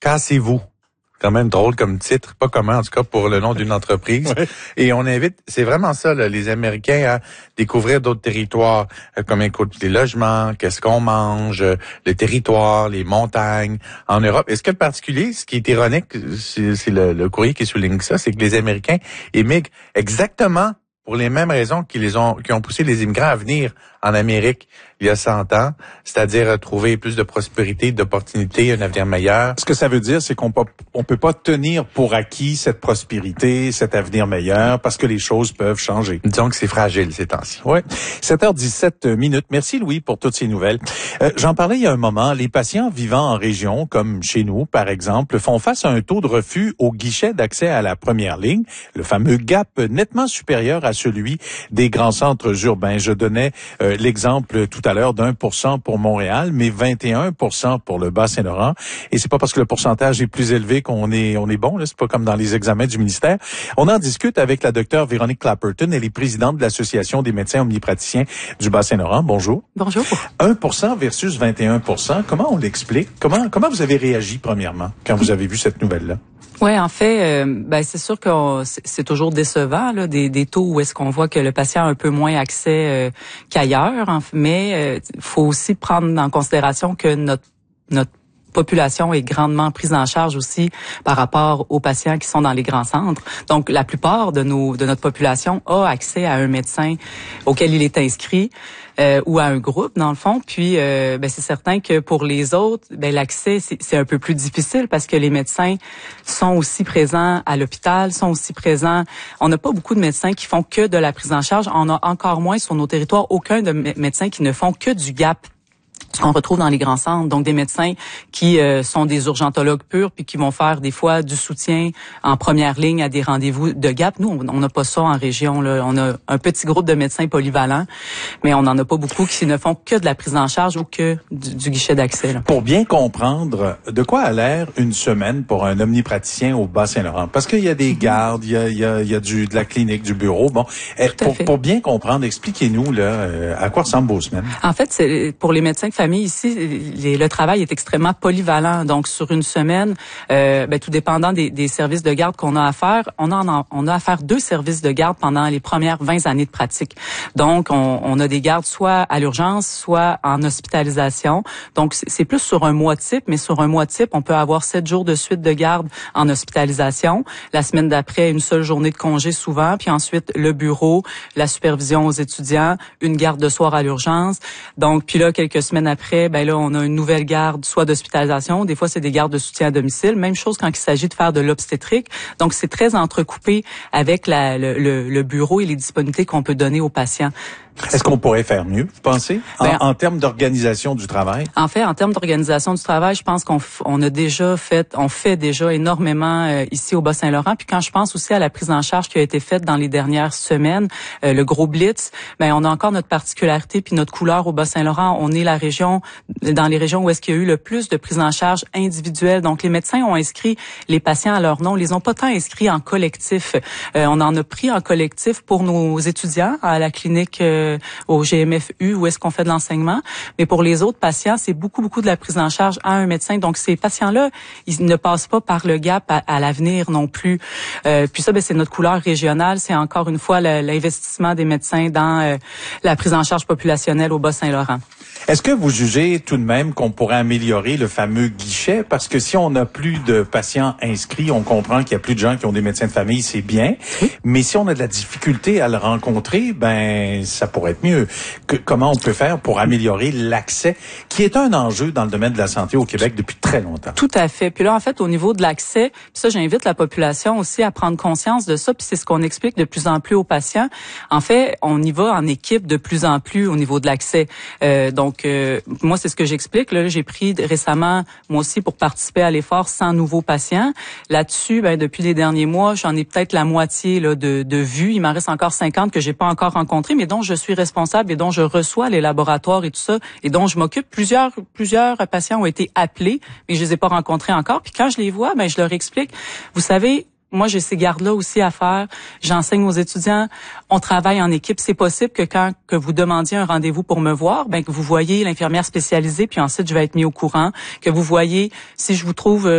Cassez-vous. Quand même drôle comme titre, pas commun en tout cas pour le nom d'une entreprise. Ouais. Et on invite, c'est vraiment ça, là, les Américains à découvrir d'autres territoires, comme écoute les logements, qu'est-ce qu'on mange, le territoire, les montagnes en Europe. Et ce que le particulier, ce qui est ironique, c'est le courrier qui souligne ça, c'est que les Américains émigrent exactement pour les mêmes raisons qui ont poussé les immigrants à venir en Amérique il y a 100 ans, c'est-à-dire trouver plus de prospérité, d'opportunités, un avenir meilleur. Ce que ça veut dire, c'est qu'on peut pas tenir pour acquis cette prospérité, cet avenir meilleur, parce que les choses peuvent changer. Disons que c'est fragile ces temps-ci. Oui. 7h17. Merci Louis pour toutes ces nouvelles. J'en parlais il y a un moment, les patients vivant en région, comme chez nous par exemple, font face à un taux de refus au guichet d'accès à la première ligne, le fameux gap nettement supérieur à celui des grands centres urbains. Je donnais l'exemple tout à l'heure d'1% pour Montréal, mais 21% pour le Bas-Saint-Laurent. Et c'est pas parce que le pourcentage est plus élevé qu'on est bon, là. C'est pas comme dans les examens du ministère. On en discute avec la docteure Véronique Clapperton. Elle est présidente de l'Association des médecins omnipraticiens du Bas-Saint-Laurent. Bonjour. Bonjour. 1% versus 21%. Comment on l'explique? Comment vous avez réagi premièrement quand vous avez vu cette nouvelle-là? Ouais, en fait, c'est sûr que c'est toujours décevant là, des taux où est-ce qu'on voit que le patient a un peu moins accès qu'ailleurs, mais faut aussi prendre en considération que notre population est grandement prise en charge aussi par rapport aux patients qui sont dans les grands centres. Donc, la plupart de notre population a accès à un médecin auquel il est inscrit ou à un groupe, dans le fond. Puis, c'est certain que pour les autres, l'accès, c'est un peu plus difficile parce que les médecins sont aussi présents à l'hôpital, sont aussi présents. On n'a pas beaucoup de médecins qui font que de la prise en charge. On a encore moins sur nos territoires aucun de médecins qui ne font que du gap. Ce qu'on retrouve dans les grands centres, donc des médecins qui sont des urgentologues purs puis qui vont faire des fois du soutien en première ligne à des rendez-vous de gap. Nous, on n'a pas ça en région, là. On a un petit groupe de médecins polyvalents, mais on n'en a pas beaucoup qui ne font que de la prise en charge ou que du guichet d'accès, là. Pour bien comprendre, de quoi a l'air une semaine pour un omnipraticien au Bas-Saint-Laurent? Parce qu'il y a des gardes, il y a de la clinique, du bureau. Bon, pour bien comprendre, expliquez-nous là, à quoi ressemblent vos semaines. En fait, c'est pour les médecins de famille ici, le travail est extrêmement polyvalent. Donc, sur une semaine, tout dépendant des services de garde qu'on a à faire, on a à faire 2 services de garde pendant les premières 20 années de pratique. Donc, on a des gardes soit à l'urgence, soit en hospitalisation. Donc, c'est plus sur un mois type, mais sur un mois type, on peut avoir 7 jours de suite de garde en hospitalisation. La semaine d'après, une seule journée de congé souvent, puis ensuite le bureau, la supervision aux étudiants, une garde de soir à l'urgence. Donc, puis là, quelques semaines après, on a une nouvelle garde, soit d'hospitalisation, des fois c'est des gardes de soutien à domicile. Même chose quand il s'agit de faire de l'obstétrique. Donc c'est très entrecoupé avec le bureau et les disponibilités qu'on peut donner aux patients. Est-ce qu'on pourrait faire mieux, vous pensez, en termes d'organisation du travail? En fait, en termes d'organisation du travail, je pense qu'on fait déjà énormément ici au Bas-Saint-Laurent. Puis quand je pense aussi à la prise en charge qui a été faite dans les dernières semaines, le gros blitz, on a encore notre particularité puis notre couleur au Bas-Saint-Laurent. On est dans les régions où est-ce qu'il y a eu le plus de prise en charge individuelle. Donc les médecins ont inscrit les patients à leur nom. Ils les ont pas tant inscrits en collectif. On en a pris en collectif pour nos étudiants à la clinique au GMFU où est-ce qu'on fait de l'enseignement. Mais pour les autres patients, c'est beaucoup de la prise en charge à un médecin. Donc ces patients-là, ils ne passent pas par le gap à l'avenir non plus. Puis ça, c'est notre couleur régionale. C'est encore une fois l'investissement des médecins dans la prise en charge populationnelle au Bas-Saint-Laurent. Est-ce que vous jugez tout de même qu'on pourrait améliorer le fameux guichet? Parce que si on n'a plus de patients inscrits, on comprend qu'il y a plus de gens qui ont des médecins de famille, c'est bien. Oui. Mais si on a de la difficulté à le rencontrer, ça pourrait être mieux. Comment on peut faire pour améliorer l'accès, qui est un enjeu dans le domaine de la santé au Québec depuis très longtemps? Tout à fait. Puis là, en fait, au niveau de l'accès, ça, j'invite la population aussi à prendre conscience de ça. Puis c'est ce qu'on explique de plus en plus aux patients. En fait, on y va en équipe de plus en plus au niveau de l'accès. Donc, moi, c'est ce que j'explique. Là, j'ai pris récemment, moi aussi, pour participer à l'effort 100 nouveaux patients. Là-dessus, depuis les derniers mois, j'en ai peut-être la moitié là, de vues. Il m'en reste encore 50 que j'ai pas encore rencontrés, mais dont je suis responsable et dont je reçois les laboratoires et tout ça, et dont je m'occupe. Plusieurs patients ont été appelés, mais je les ai pas rencontrés encore. Puis quand je les vois, je leur explique. Vous savez, moi, j'ai ces gardes-là aussi à faire. J'enseigne aux étudiants. On travaille en équipe. C'est possible que vous demandiez un rendez-vous pour me voir, que vous voyez l'infirmière spécialisée, puis ensuite je vais être mis au courant. Que vous voyez, si je vous trouve